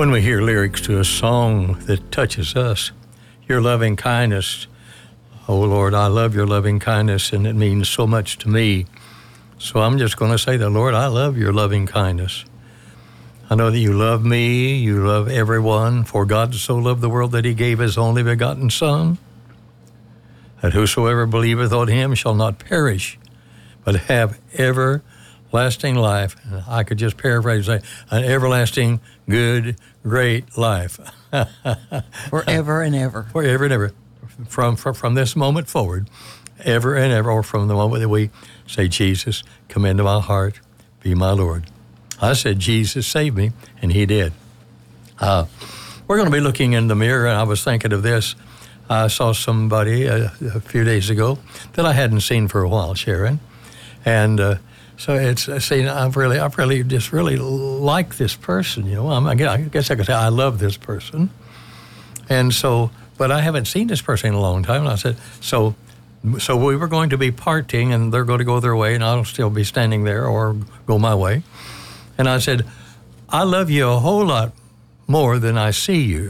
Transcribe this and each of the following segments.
When we hear lyrics to a song that touches us, your loving kindness, oh Lord, I love your loving kindness, and it means so much to me. So I'm just going to say that, Lord, I love your loving kindness. I know that you love me, you love everyone, for God so loved the world that he gave his only begotten Son, that whosoever believeth on him shall not perish, but have everlasting life. And I could just paraphrase and say, an everlasting, good, great life. Forever and ever. Forever and ever. From this moment forward, ever and ever, or from the moment that we say, Jesus, come into my heart, be my Lord. I said, Jesus, save me, and he did. We're going to be looking in the mirror, and I was thinking of this. I saw somebody a few days ago that I hadn't seen for a while, Sharon. And so I've really just really liked this person, you know. I guess I could say I love this person. And so, but I haven't seen this person in a long time. And I said, so we were going to be parting, and they're going to go their way, and I'll still be standing there or go my way. And I said, I love you a whole lot more than I see you.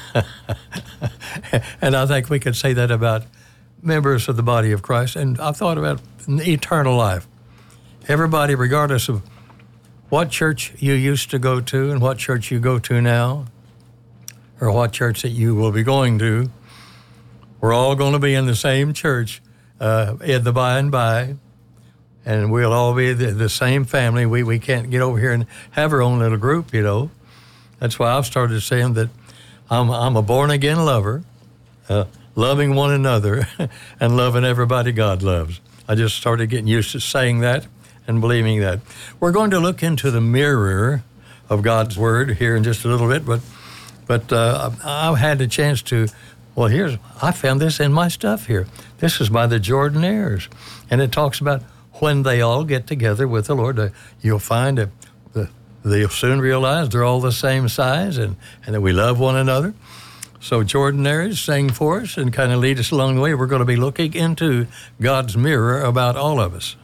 And I think we could say that about members of the body of Christ. And I've thought about eternal life. Everybody, regardless of what church you used to go to and what church you go to now, or what church that you will be going to, we're all going to be in the same church in the by and by. And we'll all be the same family. We can't get over here and have our own little group, you know. That's why I've started saying that I'm a born-again lover, loving one another and loving everybody God loves. I just started getting used to saying that and believing that. We're going to look into the mirror of God's Word here in just a little bit, but I've had a chance to, I found this in my stuff here. This is by the Jordanaires, and it talks about when they all get together with the Lord, you'll find that they'll soon realize they're all the same size and that we love one another. So Jordanaires sang for us and kind of lead us along the way. We're going to be looking into God's mirror about all of us.